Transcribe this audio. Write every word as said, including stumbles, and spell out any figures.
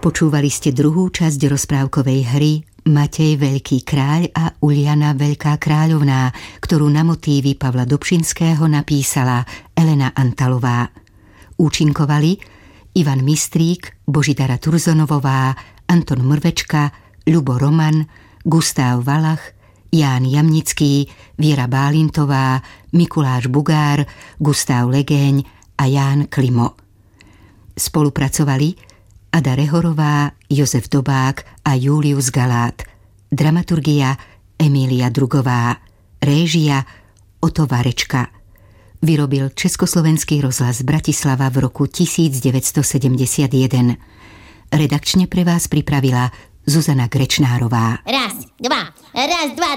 Počúvali ste druhú časť rozprávkovej hry Matej Veľký kráľ a Uliana Veľká kráľovná, ktorú na motívy Pavla Dobšinského napísala Elena Antalová. Účinkovali Ivan Mistrík, Božidara Turzonovová, Anton Mrvečka, Ľubo Roman, Gustáv Valach, Ján Jamnický, Viera Bálintová, Mikuláš Bugár, Gustáv Legeň a Ján Klimo. Spolupracovali Ada Rehorová, Jozef Dobák a Julius Galát. Dramaturgia Emília Drugová. Réžia Oto Varečka. Vyrobil Československý rozhlas Bratislava v roku devätnásťsedemdesiatjeden. Redakčne pre vás pripravila Zuzana Grečnárová. Raz, dva, raz, dva,